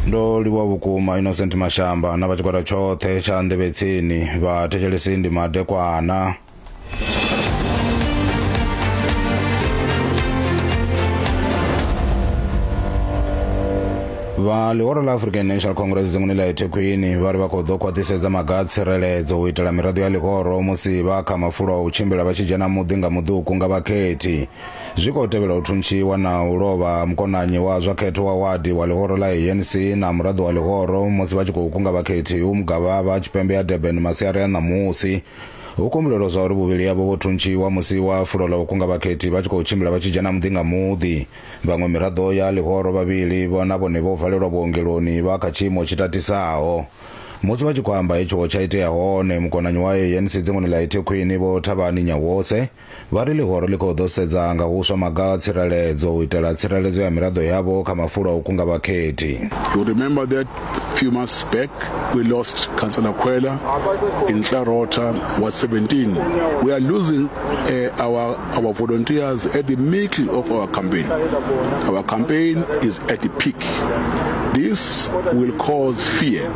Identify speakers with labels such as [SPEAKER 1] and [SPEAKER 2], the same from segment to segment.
[SPEAKER 1] ndo liwa vhukuma Innocent Mashamba na vhatshikwata tshoṱhe tsha Nḓevhetsini vha thetshelesi ndi madekwana. Va ḽihoro ḽa African National Congress dzinguni ḽa eThekwini vha ri vha khou ḓo khwaṱhisedza maga a tsireledzo u itela miraḓo ya ḽihoro musi vha kha mafulo a u tshimbila vha tshi dzhena muḓi nga muḓuku nga vhakhethi. Zwi khou tevhela u thuntshiwa na u lovha mukonanyi wa zwa khetho wa wadi wa ḽihoro ḽa ANC na muraḓo wa ḽihoro musi vha tshi khou kunga vhakhethi Mugavhava Tshipembe ya Durban masiari a ṋamusi. Hu kumbulelo zwa uri vhuvhili havho vho thuntshiwa musi wa fulo ḽa u kunga vhakhethi vha tshi khou tshimbila vha tshi dzhena muḓi nga muḓi. Vhaṅwe miraḓo ya ḽihoro vhavhili vhona vhone vho valelwa vhuongeloni vha kha tshiimo tshi tatisaho. Musi vha tshi khou amba hetsho tsha itea hone mukonanyi wa ANC dzinguni ḽa eThekwini vho Thavhani Nyawose vha ri ḽihoro ḽi khou ḓo sedza nga huswa maga a tsireledzo u itela tsireledzo ya miraḓo yavho kha mafulo a u kunga vhakhethi.
[SPEAKER 2] You remember that few months back we lost Councillor Khwela in Clarota was 17. We are losing our volunteers at the middle of our campaign. Our campaign is at the peak. This will cause fear.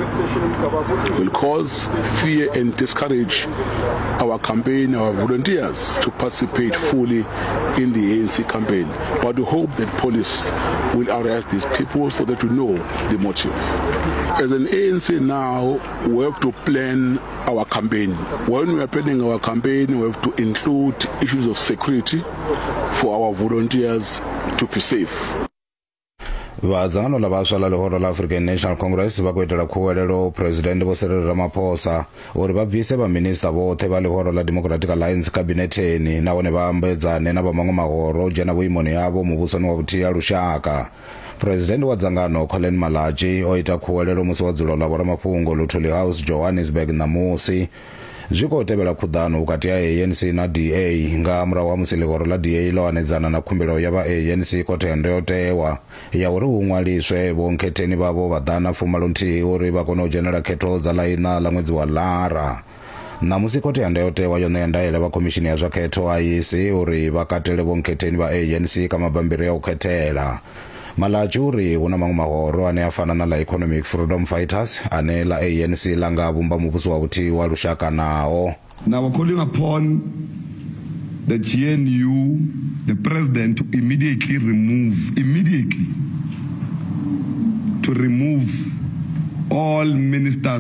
[SPEAKER 2] And discourage our campaign, our volunteers to participate fully in the ANC campaign. But we hope that police will arrest these people so that we know the motive. As an ANC now, we have to plan our campaign. When we are planning our campaign, we have to include issues of security for our volunteers to be safe.
[SPEAKER 1] Vadzangano la vhaswa la ḽihoro ḽa African National Congress vha khou itela khuwelelo President Vho Cyril Ramaphosa uri vha bvise vhaminista vhoṱhe vha ḽihoro ḽa Democratic Alliance kabinetheni nahone vha ambedzane na vha maṅwe mahoro u dzhena vhuimoni havho muvhusoni wa vhuthihi ha lushaka. President wa dzangano Colin Malachi o ita khuwelelo musi wa dzulo ḽa vhoramafhungo Luthuli House Johannesburg ṋamusi. Zwi khou tevhela khuḓano vhukati ha ANC na DA nga murahu ha musi ḽihoro ḽa DA ḽo hanedzana na khumbelo ya vha ANC khothe ya ndayotewa ya uri hu ṅwaliswe vhonkhetheni vhavho vha ḓana 11 uri vha kone u dzhenela khetho dza ḽaina ḽa ṅwedzi wa Ḽara. Ṋamusi khothe ya ndayotewa yo ṋea ndaela vha khomishini ya zwa khetho IEC uri vha katele vhonkhetheni vha ANC kha mabambiri ya u khethela. Malachi uri hu na maṅwe mahoro ane a fana na ḽa Economic Freedom Fighters ane ḽa ANC ḽa nga vhumba muvhuso wa vhuthihi wa lushaka nao.
[SPEAKER 3] Now we're calling upon the GNU, the president to immediately remove all ministers